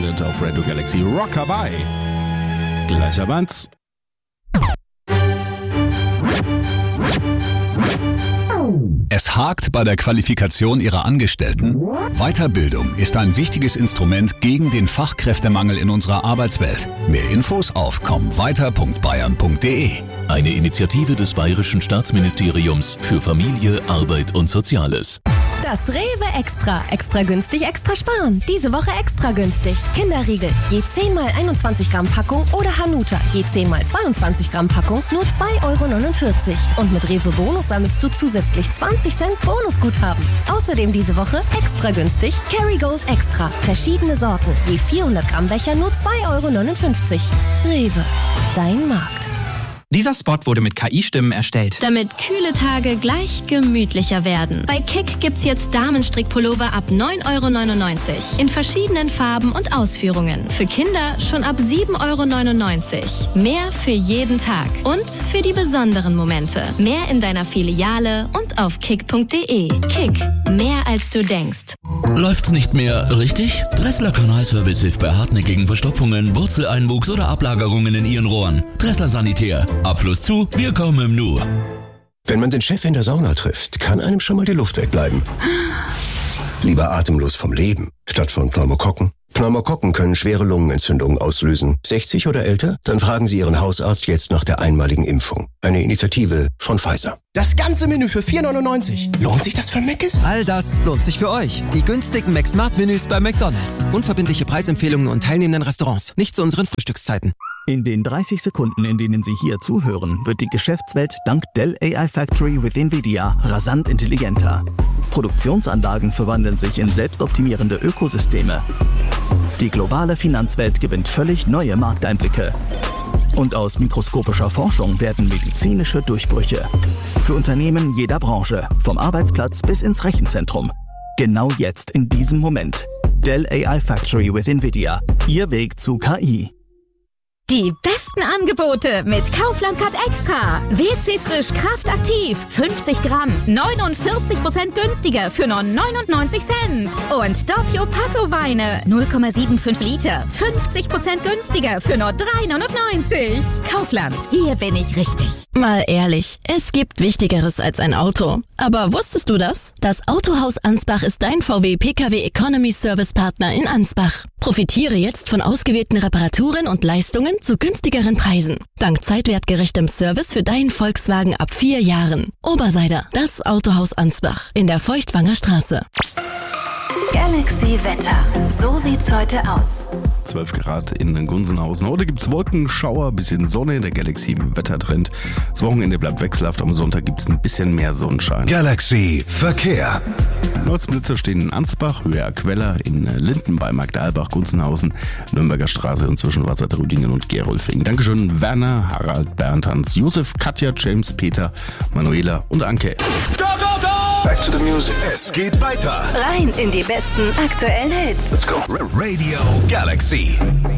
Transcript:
Violet auf Radio Galaxy Rockabye. Gleicher Bands. Es hakt bei der Qualifikation Ihrer Angestellten? Weiterbildung ist ein wichtiges Instrument gegen den Fachkräftemangel in unserer Arbeitswelt. Mehr Infos auf kommweiter.bayern.de. Eine Initiative des Bayerischen Staatsministeriums für Familie, Arbeit und Soziales. Das Rewe Extra. Extra günstig, extra sparen. Diese Woche extra günstig. Kinderriegel. Je 10 mal 21 Gramm Packung oder Hanuta. Je 10 mal 22 Gramm Packung. Nur 2,49 €. Und mit Rewe Bonus sammelst du zusätzlich 20 Cent Bonusguthaben. Außerdem diese Woche extra günstig. Kerrygold Extra. Verschiedene Sorten. Je 400 Gramm Becher nur 2,59 €. Rewe. Dein Markt. Dieser Spot wurde mit KI-Stimmen erstellt. Damit kühle Tage gleich gemütlicher werden. Bei Kick gibt's jetzt Damenstrickpullover ab 9,99 € in verschiedenen Farben und Ausführungen. Für Kinder schon ab 7,99 €. Mehr für jeden Tag und für die besonderen Momente. Mehr in deiner Filiale und auf kick.de. Kick, mehr als du denkst. Läuft's nicht mehr richtig? Dressler Kanalservice hilft bei hartnäckigen Verstopfungen, Wurzeleinwuchs oder Ablagerungen in Ihren Rohren. Dressler Sanitär. Abfluss zu, wir kommen im Nu. Wenn man den Chef in der Sauna trifft, kann einem schon mal die Luft wegbleiben. Lieber atemlos vom Leben, statt von Pneumokokken. Pneumokokken können schwere Lungenentzündungen auslösen. 60 oder älter? Dann fragen Sie Ihren Hausarzt jetzt nach der einmaligen Impfung. Eine Initiative von Pfizer. Das ganze Menü für 4,99 €. Lohnt sich das für Mc's? All das lohnt sich für euch. Die günstigen McSmart-Menüs bei McDonald's. Unverbindliche Preisempfehlungen und teilnehmenden Restaurants. Nicht zu unseren Frühstückszeiten. In den 30 Sekunden, in denen Sie hier zuhören, wird die Geschäftswelt dank Dell AI Factory with NVIDIA rasant intelligenter. Produktionsanlagen verwandeln sich in selbstoptimierende Ökosysteme. Die globale Finanzwelt gewinnt völlig neue Markteinblicke. Und aus mikroskopischer Forschung werden medizinische Durchbrüche. Für Unternehmen jeder Branche, vom Arbeitsplatz bis ins Rechenzentrum. Genau jetzt, in diesem Moment. Dell AI Factory with NVIDIA. Ihr Weg zu KI. Die besten Angebote mit Kaufland Card Extra. WC Frisch Kraftaktiv. 50 Gramm. 49% günstiger für nur 99 Cent. Und Doppio Passo Weine. 0,75 Liter. 50% günstiger für nur 3,99 €. Kaufland. Hier bin ich richtig. Mal ehrlich, es gibt Wichtigeres als ein Auto. Aber wusstest du das? Das Autohaus Ansbach ist dein VW PKW Economy Service Partner in Ansbach. Profitiere jetzt von ausgewählten Reparaturen und Leistungen zu günstigeren Preisen. Dank zeitwertgerechtem Service für deinen Volkswagen ab 4 Jahren. Oberseider, das Autohaus Ansbach in der Feuchtwanger Straße. Galaxy Wetter. So sieht's heute aus. 12 Grad in Gunzenhausen. Heute gibt's Wolkenschauer, bisschen Sonne. Der Galaxy-Wettertrend. Das Wochenende bleibt wechselhaft. Am Sonntag gibt's ein bisschen mehr Sonnenschein. Galaxy Verkehr. Blitzblitzer stehen in Ansbach, Höhe Aquella, in Linden bei Magdalbach, Gunzenhausen, Nürnberger Straße und zwischen Wassertrudingen und Gerolfing. Dankeschön Werner, Harald, Bernd, Hans, Josef, Katja, James, Peter, Manuela und Anke. Go, go, go! Back to the music. Es geht weiter. Rein in die besten aktuellen Hits. Let's go. Radio Galaxy.